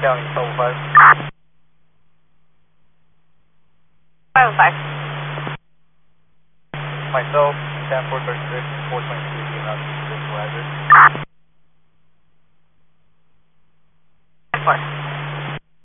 County, 505. 505. Myself, Stanford 36, 422, being out to visual hazard. 4.